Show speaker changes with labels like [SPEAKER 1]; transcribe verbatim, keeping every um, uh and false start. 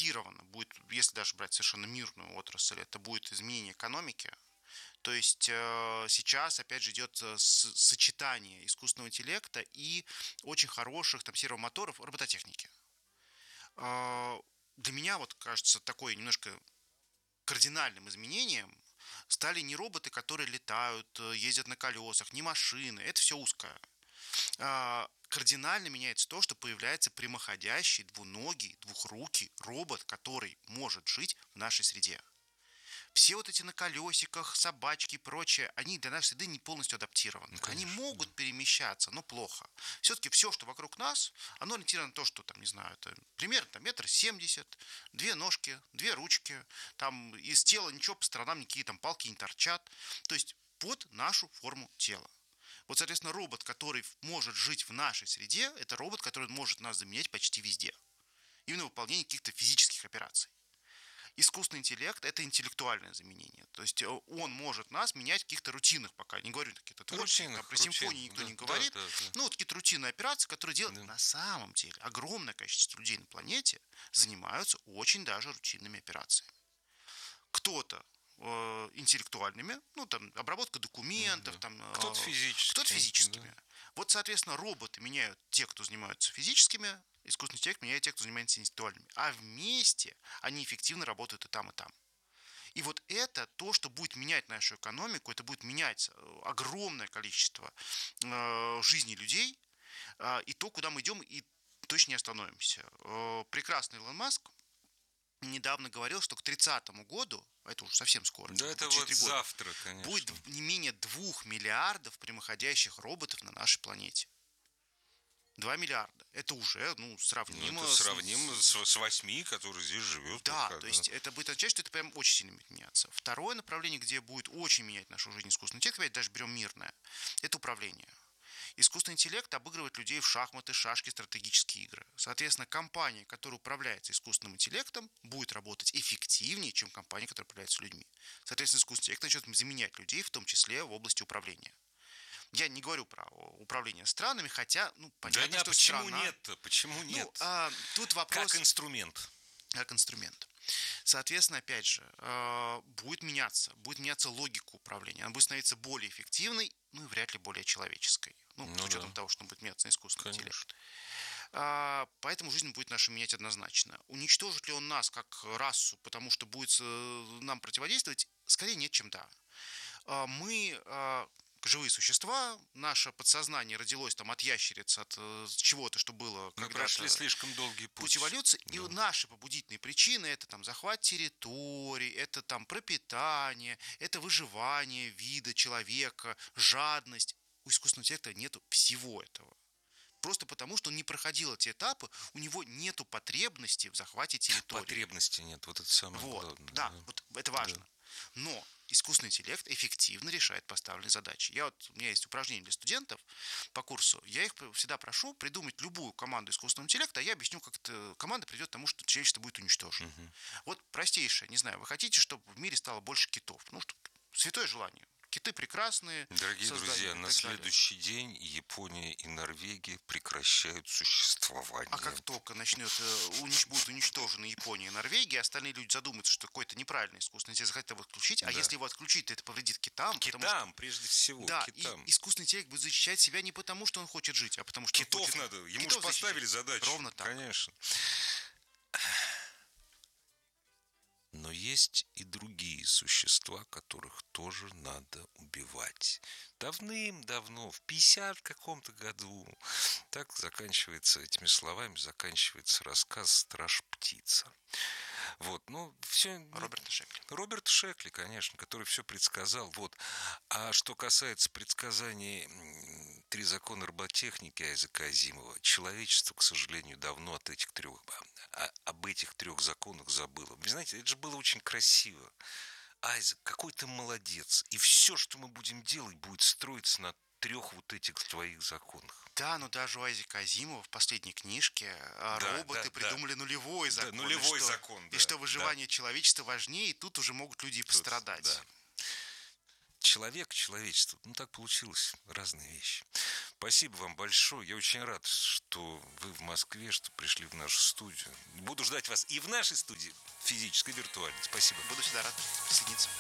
[SPEAKER 1] гарантированно будет, если даже брать совершенно мирную отрасль, это будет изменение экономики. То есть э, сейчас, опять же, идет э, с- сочетание искусственного интеллекта и очень хороших там сервомоторов робототехники. Э, для меня, вот кажется, такой немножко кардинальным изменением стали не роботы, которые летают, э, ездят на колесах, не машины. Это все узкое. А, Кардинально меняется то, что появляется прямоходящий, двуногий, двухрукий робот, который может жить в нашей среде. Все вот эти на колесиках, собачки и прочее, они для нашей среды не полностью адаптированы.
[SPEAKER 2] Ну,
[SPEAKER 1] Они
[SPEAKER 2] конечно,
[SPEAKER 1] могут
[SPEAKER 2] да.
[SPEAKER 1] перемещаться, но плохо. Все-таки все, что вокруг нас, оно ориентировано на то, что там, не знаю, это примерно там, метр семьдесят, две ножки, две ручки, там из тела ничего по сторонам, никакие там палки не торчат. То есть под нашу форму тела. Вот, соответственно, робот, который может жить в нашей среде, это робот, который может нас заменять почти везде. Именно выполнение каких-то физических операций. Искусственный интеллект – это интеллектуальное заменение. То есть он может нас менять в каких-то рутинных, пока не говорю какие-то творческие, там, про симфонии никто
[SPEAKER 2] да,
[SPEAKER 1] не говорит.
[SPEAKER 2] Да, да, да.
[SPEAKER 1] Ну, вот какие-то рутинные операции, которые делают
[SPEAKER 2] Да.
[SPEAKER 1] на самом деле огромное количество людей на планете занимаются очень даже рутинными операциями. Кто-то э, интеллектуальными, ну, там, обработка документов,
[SPEAKER 2] Да.
[SPEAKER 1] там, э,
[SPEAKER 2] Кто-то физически.
[SPEAKER 1] кто-то физическими.
[SPEAKER 2] Да.
[SPEAKER 1] Вот, соответственно, роботы меняют те, кто занимаются физическими, искусственный интеллект меняет тех, кто занимается интеллектуальными. А вместе они эффективно работают и там, и там. И вот это то, что будет менять нашу экономику, это будет менять огромное количество э, жизней людей, э, и то, куда мы идем, и точно не остановимся. Э, прекрасный Илон Маск недавно говорил, что к тридцатому году, это уже совсем скоро,
[SPEAKER 2] Да, это
[SPEAKER 1] через
[SPEAKER 2] вот
[SPEAKER 1] три года,
[SPEAKER 2] завтра, конечно.
[SPEAKER 1] будет не менее двух миллиардов прямоходящих роботов на нашей планете. Два миллиарда. Это уже, ну, сравнимо.
[SPEAKER 2] Ну, это
[SPEAKER 1] с-
[SPEAKER 2] сравнимо с, с восьми, который здесь живет.
[SPEAKER 1] Да,
[SPEAKER 2] пока,
[SPEAKER 1] то есть это будет означать, что это прям очень сильно будет меняться. Второе направление, где будет очень менять нашу жизнь искусственный интеллект, опять даже берем мирное, это управление. Искусственный интеллект обыгрывает людей в шахматы, шашки, стратегические игры. Соответственно, компания, которая управляется искусственным интеллектом, будет работать эффективнее, чем компания, которая управляется людьми. Соответственно, искусственный интеллект начнет заменять людей, в том числе в области управления. Я не говорю про управление странами, хотя, ну, понятно,
[SPEAKER 2] да,
[SPEAKER 1] что
[SPEAKER 2] почему
[SPEAKER 1] страна...
[SPEAKER 2] нет-то? Почему нет?
[SPEAKER 1] Ну, а, тут вопрос...
[SPEAKER 2] Как инструмент.
[SPEAKER 1] Как инструмент. Соответственно, опять же, э, будет меняться, будет меняться логика управления. Она будет становиться более эффективной, ну и вряд ли более человеческой. Ну,
[SPEAKER 2] Ну
[SPEAKER 1] с учетом
[SPEAKER 2] да.
[SPEAKER 1] того, что будет меняться на искусственный
[SPEAKER 2] Конечно.
[SPEAKER 1] интеллект. А, Поэтому жизнь будет нашу менять однозначно. Уничтожит ли он нас как расу, потому что будет э, нам противодействовать? Скорее нет, чем да. А, Мы а, живые существа, наше подсознание родилось там от ящериц, от э, чего-то, что было
[SPEAKER 2] Мы
[SPEAKER 1] когда-то.
[SPEAKER 2] прошли слишком долгий путь.
[SPEAKER 1] Путь эволюции,
[SPEAKER 2] Да.
[SPEAKER 1] и наши побудительные причины это там захват территорий, это там пропитание, это выживание вида человека, жадность. У искусственного интеллекта нету всего этого. Просто потому, что он не проходил эти этапы, у него нету потребности в захвате территории.
[SPEAKER 2] Потребности нет, вот это самое
[SPEAKER 1] Вот,
[SPEAKER 2] главное.
[SPEAKER 1] да, вот это важно.
[SPEAKER 2] Да.
[SPEAKER 1] Но искусственный интеллект эффективно решает поставленные задачи. Я вот, у меня есть упражнения для студентов по курсу. Я их всегда прошу придумать любую команду искусственного интеллекта, а я объясню, как эта команда придет к тому, что человечество будет уничтожено.
[SPEAKER 2] Угу.
[SPEAKER 1] Вот простейшее, не знаю, вы хотите, чтобы в мире стало больше китов? Ну, что святое желание. Киты прекрасные.
[SPEAKER 2] Дорогие друзья, на следующий день Япония и Норвегия прекращают существование.
[SPEAKER 1] А как только начнет, унич, будет уничтожена Япония и Норвегия, остальные люди задумаются, что какой-то неправильный искусственный интеллект захотят его отключить, а
[SPEAKER 2] Да.
[SPEAKER 1] если его отключить, то это повредит китам.
[SPEAKER 2] Китам,
[SPEAKER 1] потому что,
[SPEAKER 2] прежде всего,
[SPEAKER 1] да,
[SPEAKER 2] китам.
[SPEAKER 1] И искусственный интеллект будет защищать себя не потому, что он хочет жить, а потому что
[SPEAKER 2] Китов
[SPEAKER 1] он хочет...
[SPEAKER 2] надо, ему
[SPEAKER 1] Китов
[SPEAKER 2] же поставили
[SPEAKER 1] защищать.
[SPEAKER 2] задачу.
[SPEAKER 1] Ровно так.
[SPEAKER 2] Конечно. Но есть и другие существа, которых тоже надо убивать. Давным-давно, в пятидесятом каком-то году, так заканчивается, этими словами заканчивается рассказ «Страж птица». Вот, ну, все...
[SPEAKER 1] Роберт Шекли.
[SPEAKER 2] Роберт Шекли, конечно, который все предсказал. Вот. А что касается предсказаний «Три закона роботехники» Айзека Азимова, человечество, к сожалению, давно от этих трех, об этих трех законах забыло. Вы знаете, это же было очень красиво. Айзек, какой ты молодец. И все, что мы будем делать, будет строиться на трех вот этих твоих законах.
[SPEAKER 1] Да, но даже у Айзека Азимова в последней книжке да, роботы да, придумали да. нулевой закон.
[SPEAKER 2] Да, нулевой
[SPEAKER 1] и что,
[SPEAKER 2] закон, да.
[SPEAKER 1] И что выживание
[SPEAKER 2] да.
[SPEAKER 1] человечества важнее, и тут уже могут люди тут, пострадать. Да.
[SPEAKER 2] Человек, человечество, ну так получилось, разные вещи. Спасибо вам большое. Я очень рад, что вы в Москве, что пришли в нашу студию. Буду ждать вас и в нашей студии, физической, виртуальной. Спасибо.
[SPEAKER 1] Буду всегда рад присоединиться.